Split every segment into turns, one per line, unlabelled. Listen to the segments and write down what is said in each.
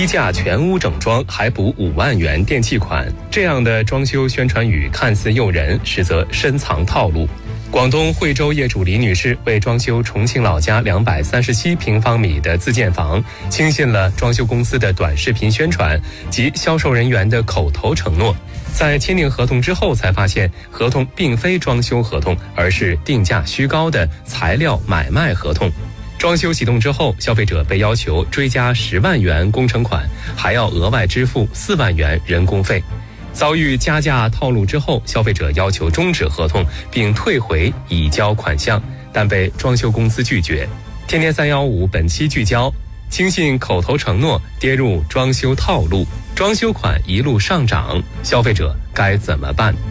价全屋整装还补5万元电器款，这样的装修宣传语看似诱人，实则深藏套路。广东惠州业主李女士为装修重庆老家237平方米的自建房，轻信了装修公司的短视频宣传及销售人员的口头承诺。在签订合同之后，才发现合同并非装修合同，而是定价虚高的材料买卖合同。装修启动之后，消费者被要求追加10万元工程款，还要额外支付4万元人工费。遭遇加价套路之后，消费者要求终止合同并退回已交款项，但被装修公司拒绝。天天315本期聚焦：轻信口头承诺，跌入装修套路，装修款一路上涨，消费者该怎么办？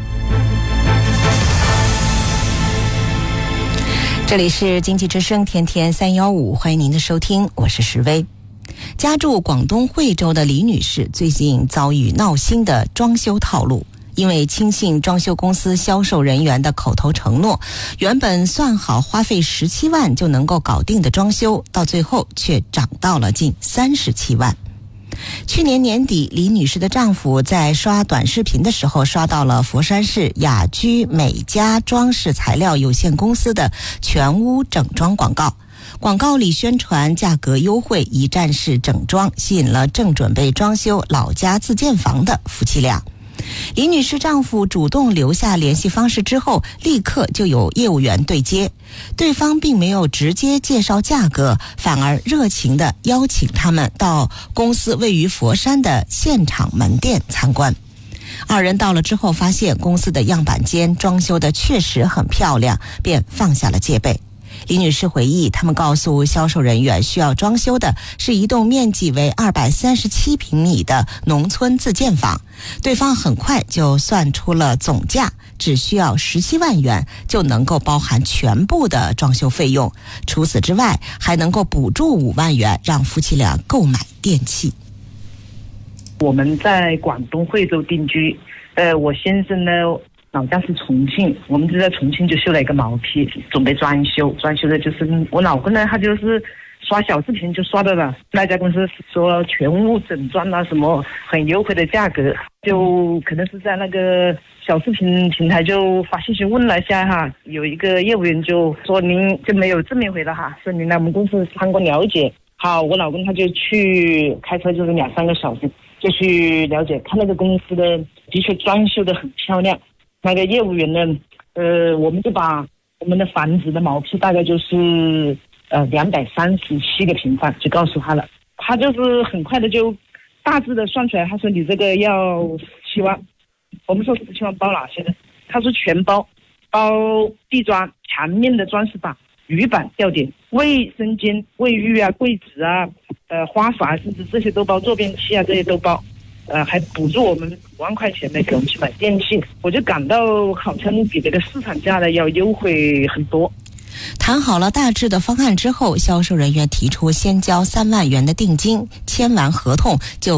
这里是经济之声天天315，欢迎您的收听，我是石薇。家住广东惠州的李女士最近遭遇闹心的装修套路，因为轻信装修公司销售人员的口头承诺，原本算好花费17万就能够搞定的装修，到最后却涨到了近37万。去年年底，李女士的丈夫在刷短视频的时候刷到了佛山市雅居美家装饰材料有限公司的全屋整装广告。广告里宣传价格优惠，一站式整装，吸引了正准备装修老家自建房的夫妻俩。李女士丈夫主动留下联系方式之后，立刻就有业务员对接，对方并没有直接介绍价格，反而热情地邀请他们到公司位于佛山的现场门店参观。二人到了之后，发现公司的样板间装修的确实很漂亮，便放下了戒备。李女士回忆，他们告诉销售人员，需要装修的是一栋面积为237平米的农村自建房，对方很快就算出了总价，只需要17万元就能够包含全部的装修费用，除此之外还能够补助5万元，让夫妻俩购买电器。
我们在广东惠州定居，我先生呢老家是重庆，我们就在重庆就修了一个毛坯，准备装修的就是我老公呢，他就是刷小视频就刷到了那家公司说全屋整装啊什么很优惠的价格，就可能是在那个小视频平台就发信息问了一下哈，有一个业务员就说您就没有正面回了哈，说您来我们公司参观了解。好，我老公他就去开车就是2-3个小时就去了解，他那个公司的确装修的很漂亮。那个业务员呢，我们就把我们的房子的毛坯大概就是237个平方就告诉他了，他就是很快的就大致的算出来，他说你这个要17万，我们说17万包哪些呢？他说全包地砖、墙面的装饰板、鱼板、吊点、卫生间、卫浴啊、柜子啊、花洒甚至这些都包，坐便器啊这些都包。还补助我们5万块钱的给我们去买电器，我就感到好像比这个市场价的要优惠很多。
谈好了大致的方案之后，销售人员提出先交3万元的定金，签完合同就